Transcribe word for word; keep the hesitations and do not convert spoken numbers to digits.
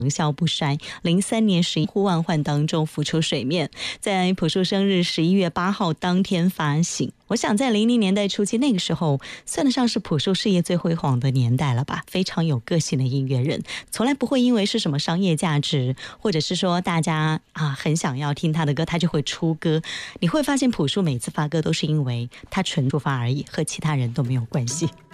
长啸不衰，零三年十一呼万唤当中浮出水面，在朴树生日十一月八号当天发行。我想在零零年代初期，那个时候算得上是朴树事业最辉煌的年代了吧，非常有个性的音乐人，从来不会因为是什么商业价值，或者是说大家啊很想要听他的歌，他就会出歌。你会发现朴树每次发歌都是因为他纯出发而已，和其他人都没有关系。